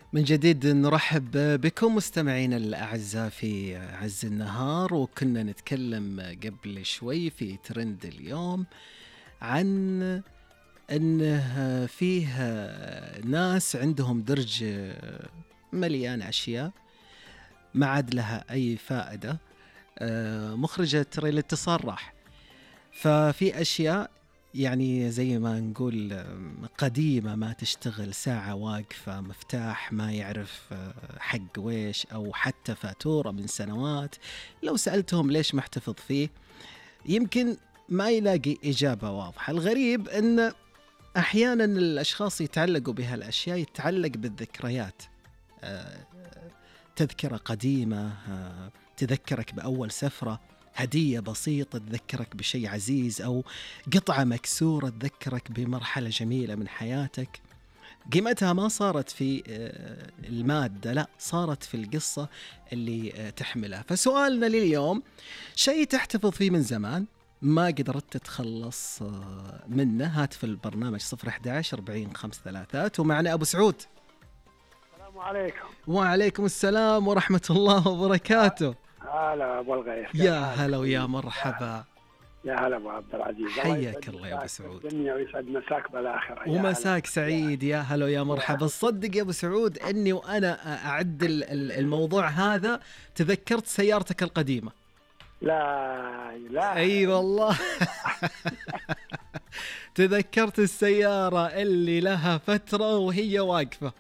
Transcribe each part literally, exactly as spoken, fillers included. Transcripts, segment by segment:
من جديد نرحب بكم مستمعين الأعزاء في عز النهار، وكنا نتكلم قبل شوي في ترند اليوم عن أنه فيه ناس عندهم درج مليان أشياء ما عاد لها أي فائدة، مخرجة ترى الاتصال راح. ففي أشياء يعني زي ما نقول قديمة ما تشتغل، ساعة واقفة، مفتاح ما يعرف حق ويش، أو حتى فاتورة من سنوات لو سألتهم ليش محتفظ فيه يمكن ما يلاقي إجابة واضحة. الغريب أن أحيانا الأشخاص يتعلقوا بهالأشياء يتعلق بالذكريات، تذكرة قديمة تذكرك بأول سفرة، هدية بسيطة تذكرك بشيء عزيز، أو قطعة مكسورة تذكرك بمرحلة جميلة من حياتك. قيمتها ما صارت في المادة، لا، صارت في القصة اللي تحملها. فسؤالنا لليوم، شيء تحتفظ فيه من زمان ما قدرت تتخلص منه، هات في البرنامج صفر أحد عشر أربعين خمس ثلاثات. ومعنا أبو سعود. السلام عليكم. وعليكم السلام ورحمة الله وبركاته. هلا ابو الغيث. يا هلا ويا مرحبا. يا هلا ابو عبد العزيز. حياك الله يا ابو سعود. الدنيا ويسعد مساك بالاخره. ومساك سعيد. يا هلا ويا مرحبا. صدق يا ابو سعود اني وانا اعد الموضوع هذا تذكرت سيارتك القديمه. لا لا اي أيوة والله. تذكرت السياره اللي لها فتره وهي واقفه.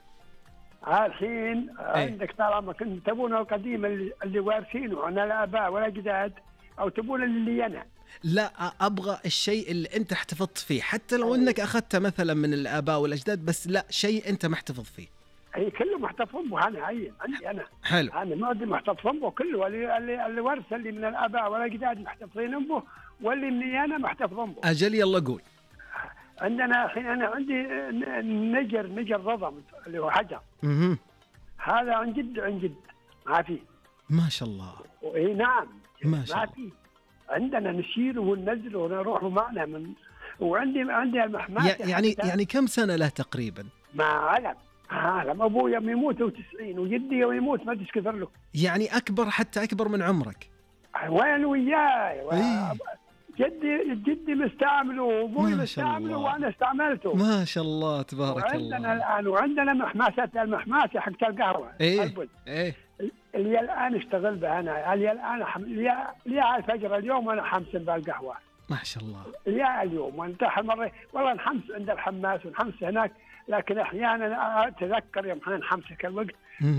الحين عندك طالما كنت تبون القديم اللي, اللي وارثينه عن الآباء والأجداد، أو تبون اللي أنا؟ لا، أبغى الشيء اللي أنت احتفظت فيه، حتى لو أنك أخذته مثلا من الآباء والأجداد، بس لا، شيء أنت محتفظ فيه. أي كله محتفظ به. أنا عين عندي أنا. حلو. أنا ما أدري محتفظ به كله، اللي اللي, اللي ورث اللي من الآباء والأجداد محتفظين به، واللي مني أنا محتفظ به. أجل يلا قول. عندنا الحين أنا عندي نجر نجر رضم اللي هو حجر. اها. هذا عن جد عن جد ما في. ما شاء الله. اي نعم ما شاء ما الله. في. عندنا نشيله وننزله ونروح معنا من. وعندي عندي المحمات. يعني يعني كم سنة له تقريبا؟ ما علم علم ابوي يوم يموت وتسعين، وجدي يوم يموت ما ادري كثر له. يعني أكبر، حتى أكبر من عمرك. وين وياي و... إيه؟ جدي جدي مستعمله وابوي مستعمله وانا استعملته. ما شاء الله تبارك وعندنا الله. وعندنا الان وعندنا محماسات، المحماسه حقت القهوه. ايه ايه اللي الان اشتغل بها انا، اللي الان حم... اللي على الفجر اليوم وانا حمس بالقهوه. ما شاء الله. اللي اليوم وانت مره والله نحمس عند الحماس ونحمس هناك، لكن احيانا اتذكر يوم احنا نحمسك الوقت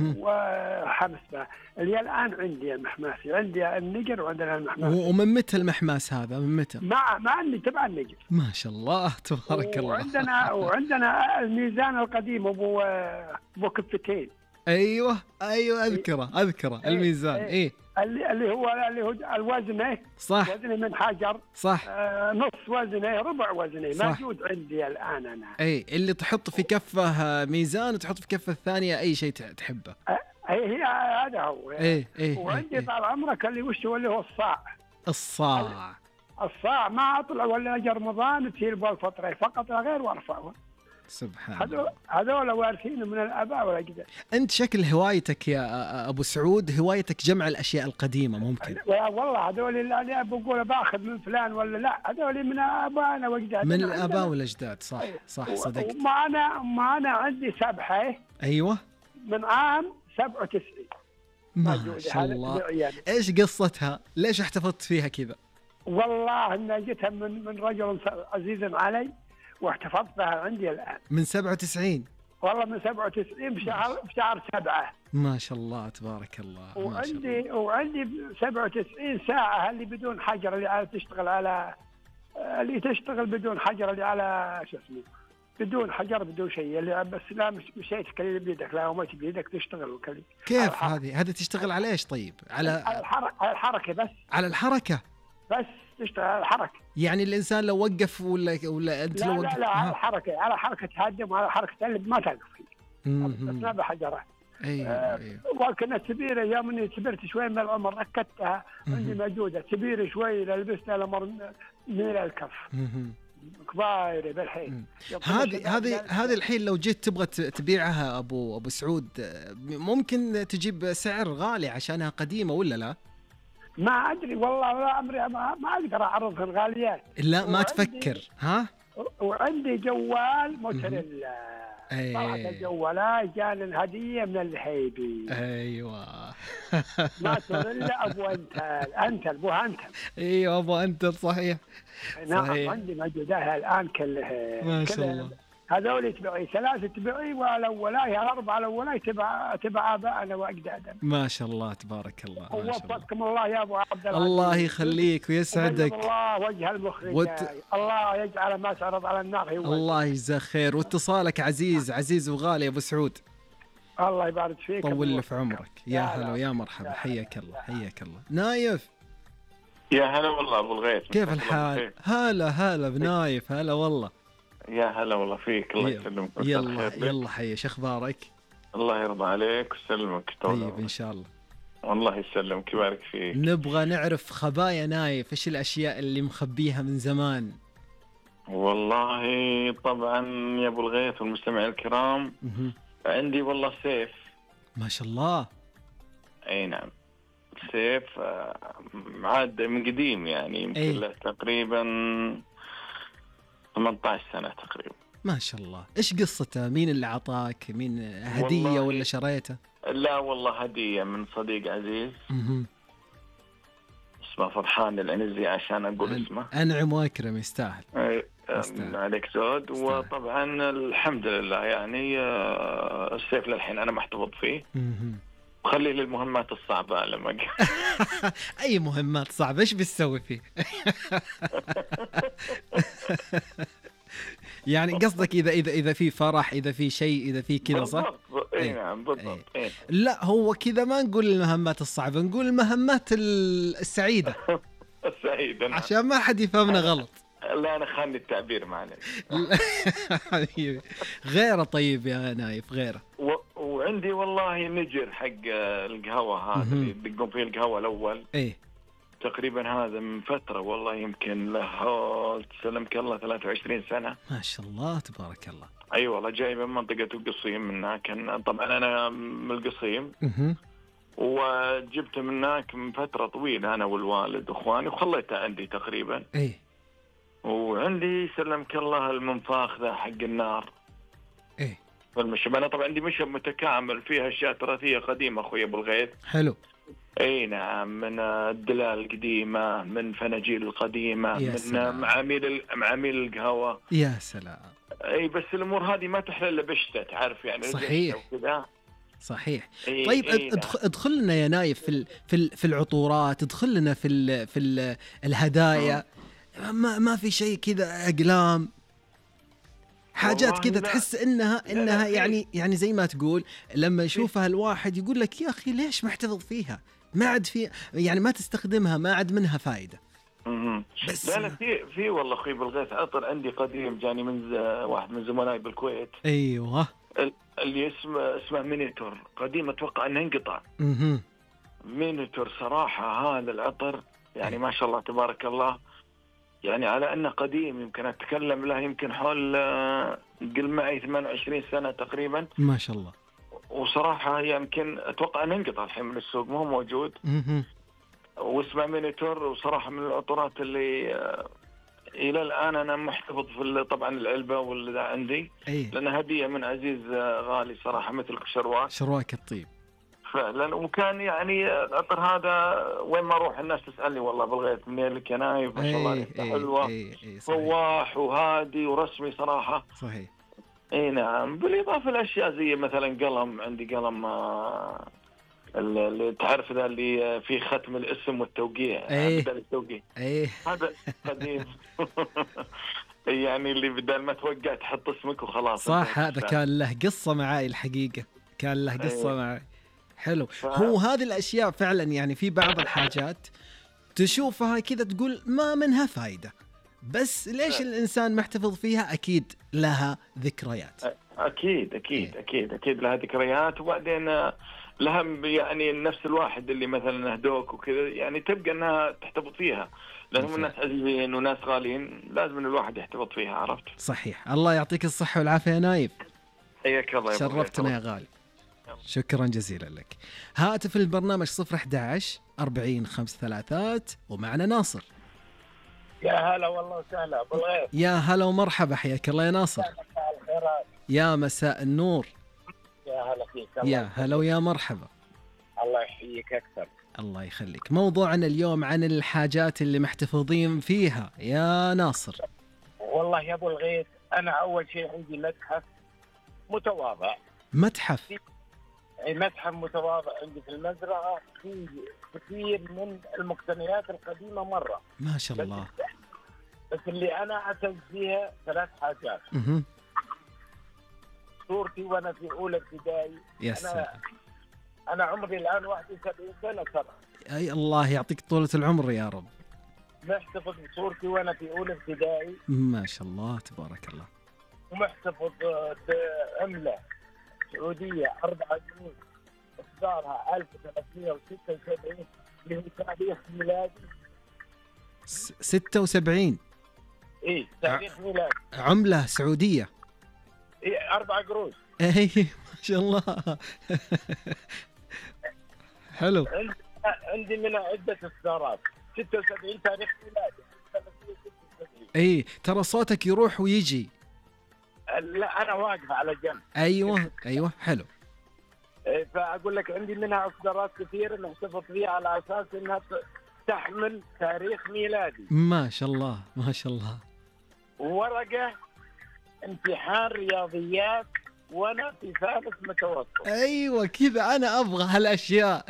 وحمس بها. اللي الان عندي المحماسي، عندي النجر وعندنا المحماس. ومن متى المحماس هذا؟ من متى؟ مع مع عندي تبع النجر. ما شاء الله تبارك الله. وعندنا وعندنا الميزان القديم ابو ابو كفتين. ايوه ايوه اذكره اذكره الميزان. ايه, إيه. اللي اللي هو اللي هو الوزنه صح، وزنه من حجر. صح. آه نص وزنه ربع وزنه موجود عندي الان انا. اي اللي تحط في كفه ميزان وتحط في كفه الثانيه اي شيء تحبه. آه هي هذا هو. ايه ايه. وعندي إيه. طال عمرك اللي وش هو اللي هو الصاع. الصاع. الصاع ما اطلع ولا اجي رمضان تشيل بالفطره فقط لا غير وارفعه. سبحان الله. هذول وارثين من الاباء والاجداد. انت شكل هوايتك يا ابو سعود هوايتك جمع الاشياء القديمه ممكن. والله هذول اللي بقول باخذ من فلان ولا لا، هذول من ابائنا واجدادنا. من الاباء والاجداد. صح صح صدقت. وما انا ما انا عندي سبحه. ايوه. من عام سبعة وتسعين. ما شاء الله. ايش قصتها؟ ليش احتفظت فيها كذا؟ والله ان جتها من من رجل عزيز علي واحتفظت بها عندي الآن. من سبعة وتسعين؟ والله من سبعة وتسعين بشهر بشهر سبعة. ما شاء الله تبارك الله. وعندي الله. وعندي سبعة وتسعين ساعة اللي بدون حجر، اللي على تشتغل على اللي تشتغل بدون حجر، اللي على شو اسمه بدون حجر بدون شيء، اللي بس لا مش مشيت كلي بيدك، لا ومشي بيدك تشتغل وكلي. كيف هذه؟ هذه تشتغل على ايش طيب؟ على على الحركة. على الحركة بس. على الحركة بس تشتغل على الحركة. يعني الإنسان لو وقف ولا ولا أنت لا لو لا لا على الحركة، على حركة تهدم وعلى حركة تقلب ما توقف بس ما بحجرة. أيوة آه أيوة. وكنا كبيرة يوم إني كبرت شوي من العمر ركبتها عندي موجودة كبيرة شوي لبستها الأمر من الكف. كبايرة بالحين. مم. يقول هذه الشباب هذه لا- هذه الحين لو جيت تبغى ت- تبيعها ابو ابو سعود، آه، ممكن تجيب سعر غالي عشانها قديمه ولا لا؟ ما ادري والله، لا عمري ما, ما اقدر اعرض في الغاليات. لا ما وعندي- تفكر ها؟ وعندي جوال موتوريلا، أي. طلعت الجوالات جاني هديه من الهيبي. ايوه. موتوريلا ابو انتل، انتل ابو انتل. ايوه ابو انت صحيح. نعم صحيح. عندي موجودة الان كلها. ما شاء كلها. الله. هذول تبعي ثلاثة تبعي، والاولاي الاربعة الاولاي تبع تبع ابائنا واجدادنا. ما شاء الله تبارك الله، ما شاء الله. ووفقكم الله يا ابو عبد العزيز. الله يخليك ويسعدك. وبيض الله وجه المخرج. وت- الله يجعل ما تعرض على النار هو. الله يجزاه خير، واتصالك عزيز عزيز وغالي يا ابو سعود. الله يبارك فيك. طول لي ويوفقك. في عمرك. يا يا هلا هلا. ويا مرحبا، يا حياك هلا. الله حياك الله. نايف يا هلا والله ابو الغيث، كيف مساك الله الحال؟ بالخير. هلا هلا بنايف، هلا والله. يا هلا والله فيك، الله يلا يسلمك. مساء يلا, الخير لك. يلا حي، شو اخبارك؟ الله يرضى عليك ويسلمك. طيب ان شاء الله. والله يسلمك يبارك فيك. نبغى نعرف خبايا نايف، ايش الاشياء اللي مخبيها من زمان؟ والله طبعا يا ابو الغيث والمستمعين الكرام، مهم. عندي والله سيف. ما شاء الله. اي نعم، سيف آه، عاد من قديم يعني، يمكن إيه. له تقريبا ثمانية عشر سنة تقريبا. ما شاء الله. ايش قصته؟ مين اللي عطاك؟ مين هدية والله- ولا شريته؟ لا والله هدية من صديق عزيز مهم. اسمه فرحان العنزي، عشان اقول أن- اسمه. انعم واكرم، يستاهل. إيه، يستاهل. عليك زود. يستاهل. وطبعا الحمد لله يعني آه، السيف للحين انا محتفظ فيه، مهم. وخليه للمهمات الصعبه لما أق- اي مهمات صعبة ايش بتسوي فيه؟ يعني قصدك اذا اذا اذا في فرح، اذا في شيء، اذا في كذا، صح؟ بالضبط. اي إيه. نعم بالضبط. إيه. لا هو كذا ما نقول المهمات الصعبة، نقول المهمات ال- السعيدة سعيد أنا. عشان ما حد يفهمنا غلط. لا انا خاني التعبير معلش. حبيبي غيره. طيب يا نايف غيره. و... وعندي والله نجر حق آه، القهوه هذا مهم. اللي يدقون فيه القهوه الاول، ايه تقريبا هذا من فتره والله، يمكن له تسلمك الله ثلاثة وعشرين سنه. ما شاء الله تبارك الله. اي أيوة والله، جاي من منطقه القصيم، من هناك. كان طبعا انا من القصيم، مهم. وجبت من هناك من فترة طويلة أنا والوالد وإخواني، وخليته عندي تقريبا. ايه وعندي سلمك الله المنفاخ ذا حق النار ايه والمشب. أنا طبعا عندي مشب متكامل فيها أشياء تراثية قديمة أخوي أبو الغيث. حلو. أي نعم، من الدلال القديمة، من فناجيل القديمة، يا من سلام. معاميل معاميل القهوة. يا سلام. أي بس الأمور هذه ما تحلى إلا بشتة، تعرف يعني. صحيح. الجشة وكذا. صحيح. إي- طيب إي نعم. ادخل ادخل لنا يا نايف في ال- في ال- في العطورات، ادخل لنا في ال في ال الهدايا. ما ما في شيء كذا اقلام، حاجات والله كذا لا. تحس انها لا، انها في. يعني يعني زي ما تقول لما يشوفها الواحد يقول لك يا اخي ليش محتفظ فيها؟ ما عاد في يعني ما تستخدمها، ما عاد منها فائده. مهم. بس- لا لا في في والله اخوي بالغيث عطر عندي قديم جاني من ز... واحد من زملائي بالكويت، ايوه. ال- اللي اسمه اسمه مينيتور، قديم اتوقع انه انقطع. اها. مينيتور صراحه هذا العطر يعني ما شاء الله تبارك الله، يعني على انه قديم يمكن اتكلم له يمكن حول آه، قل معي ثمانية وعشرين سنه تقريبا. ما شاء الله. وصراحه يمكن اتوقع انه انقطع الحين من السوق، مو موجود. اها. واسمه مينيتور، وصراحه من العطورات اللي آه، الى الان انا محتفظ في ال- طبعا العلبه واللي ذا عندي، ايه لانها هديه من عزيز آه، غالي صراحه، مثل شروات شرواك الطيب. فعلا. وكان يعني العطر هذا وين ما اروح الناس تسالني والله بالغيث منين لك يا نايف، ما شاء الله ايه ريحته ايه حلوه، ايه ايه صحيح فواح وهادي ورسمي صراحه. صحيح. اي نعم، بالاضافه لاشياء زي مثلا قلم، عندي قلم آه، اللي تعرف ذا اللي فيه ختم الاسم والتوقيع، إيه. بدل التوقيع ايه هذا قديم. يعني اللي بدل ما توقع تحط اسمك وخلاص. صح. انت- هذا كان له قصة معاي الحقيقة، كان له قصة أيه. معاي. حلو. ف... هو هذه الأشياء فعلا يعني في بعض الحاجات تشوفها كذا تقول ما منها فايدة، بس ليش لا. الإنسان محتفظ فيها؟ أكيد لها ذكريات. اكيد اكيد إيه. اكيد اكيد لها ذكريات. وبعدين آه، لهم يعني نفس الواحد اللي مثلا اهدوك وكذا، يعني تبقى انها تحتفظ فيها، لانهم الناس عزيزين وناس غاليين، لازم ان الواحد يحتفظ فيها. عرفت؟ صحيح. الله يعطيك الصحة والعافية يا نايف. حياك الله يا أبو شرفتنا يا غالي. شكرا جزيلا لك. هاتف البرنامج صفر أحد عشر أربعين خمس ثلاثات، ومعنا ناصر. يا هلا والله وسهلا ابو الغيث. يا هلا ومرحبا، حياك الله يا ناصر. مساء الخيرات. يا مساء النور. يا هلا فيك. يا هلا ويا مرحبا. الله يحييك اكثر. الله يخليك. موضوعنا اليوم عن الحاجات اللي محتفظين فيها يا ناصر. والله يا ابو الغيث، انا اول شيء عندي متحف متواضع. متحف؟ اي متحف متواضع عندي في المزرعه، فيه كثير من المقتنيات القديمه مره. ما شاء الله. بس اللي انا اعتز فيها ثلاث حاجات. اها. صورتي وانا في اولى ابتدائي. يا سلام. انا انا عمري الان واحد وسبعين سنه ترى. اي الله يعطيك طولة العمر يا رب. محتفظ بصورتي وانا في اولى ابتدائي. ما شاء الله تبارك الله. ومحتفظ بعمله سعوديه أربعة جنيه اصدارها ألف وثلاثمئة وستة وسبعين اللي هو تاريخ ميلادي. ستة وسبعين؟ ايه تاريخ ميلادي. عملة سعودية؟ ايه أربعة قروش. اي ما شاء الله. حلو. عندي عندي منها عده اصدارات. ستة وسبعين تاريخ ميلادي. اي ترى صوتك يروح ويجي. لا انا واقف على جنب. ايوه ايوه حلو. فاقول لك عندي منها اصدارات كثيره نحتفظ فيها على اساس انها تحمل تاريخ ميلادي. ما شاء الله ما شاء الله. ورقه امتحان رياضيات وانا في ثالث متوسط. ايوه كذا انا ابغى هالاشياء.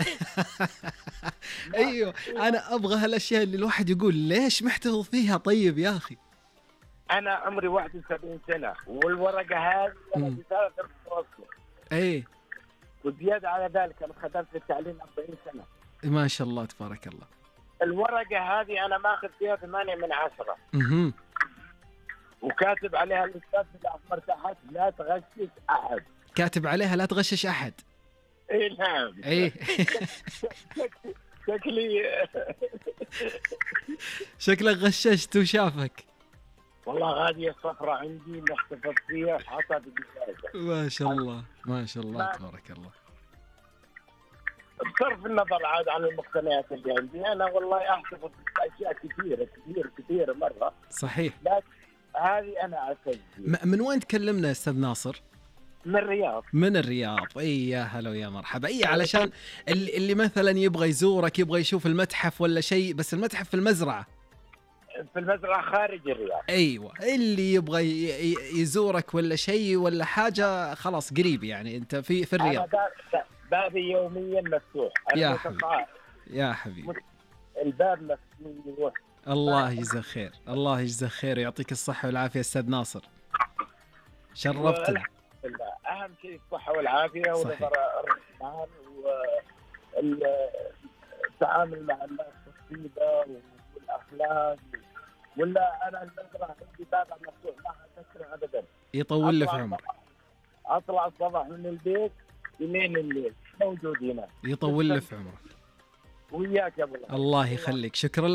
ايوه انا ابغى هالاشياء اللي الواحد يقول ليش محتفظ فيها طيب يا اخي. انا عمري واحد وسبعين سنه والورقه هذه انا في ثالث متوسط. اي وزياده على ذلك انا خدمت في التعليم أربعين سنه. ما شاء الله تبارك الله. الورقه هذه انا ماخذ فيها ثمانية من عشرة. اها. وكاتب عليها الاستاذ الاحمر تحت لا تغشش احد. كاتب عليها لا تغشش احد. اي نعم. اي شكلي شكلك غششت وشافك. والله هذه الصفرة عندي محتفظ فيها حاطها بالجهاز. ما شاء الله ما شاء الله تبارك الله. بصرف النظر عاد عن المقتنيات اللي عندي، انا والله احتفظ باشياء كثيره كثيره كثيره مره. صحيح. لكن هذه انا اعتز فيها. من وين تكلمنا يا استاذ ناصر؟ من الرياض. من الرياض. اي يا هلا ويا مرحبا. اي علشان اللي, اللي مثلا يبغى يزورك، يبغى يشوف المتحف ولا شيء، بس المتحف في المزرعه. في المزرعه خارج الرياض. ايوه اللي يبغى يزورك ولا شيء ولا حاجه خلاص قريب، يعني انت في في الرياض. انا بابي يوميا مفتوح. أنا يا حبيبي يا حبيبي الباب مفتوح. الله يجزاك خير. الله يجزاك خير ويعطيك الصحه والعافيه استاذ ناصر. شرفتنا. اهم شيء الصحه والعافيه ونظر الرحمن والتعامل مع الناس بالطيبه والاخلاق. ولا انا المزرعه عندي بابها مفتوح ما حتكره ابدا. يطول لي في عمرك. اطلع الصباح من البيت لين الليل موجود هنا. يطول لي في عمرك. وياك يا ابو الله يخليك. شكرا